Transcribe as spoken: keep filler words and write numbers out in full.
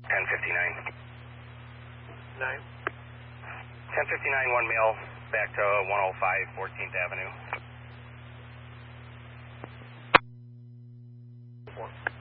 ten fifty-nine. Nine. ten fifty-nine, one male, back to one oh five, fourteenth Avenue. Four.